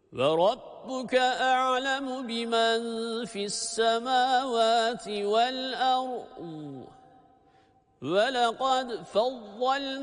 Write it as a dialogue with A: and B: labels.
A: وَرَبُّكَ أَعْلَمُ بِمَنْ فِي السَّمَاوَاتِ وَالْأَرْضِ وَلَقَدْ فَضَّلْنَا